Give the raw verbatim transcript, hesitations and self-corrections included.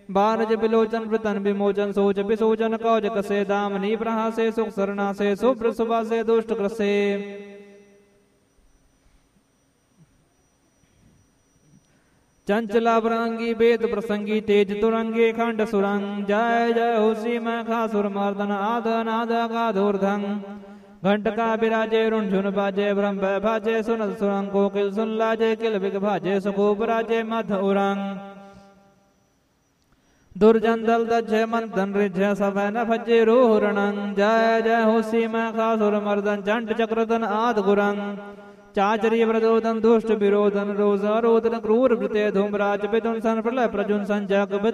बारज बिलोचन वृतन विमोचन सोच विसोचन कौज कसे दामनी प्रहासे सुख सरणासे शुभ्र सुभासे दुष्ट कृसे चंचला प्रंगी वेद प्रसंगी तेज तुरंगे खंड सुरंग जय जय हो श्री मखासुर मर्दन आद नाद गाधूर्धं घंटका विराजे रुणझुन बाजे ब्रह्म भाजे सुनत सुरंग कोकिल सुन लाजे किल बिग भाजे सुखूप राजे मध उरंग दुर्जन दल दज्जे मंथन रिझ सवै न भजे रोहरणं जय जय हो श्री मखासुर मर्दन चंड चक्रधन आद गुरंग चाचरी प्रदोदन दुष्ट विरोधन रोज रोदन क्रूर वृते धूमराज विदुंसन प्रलय प्रजुन संजक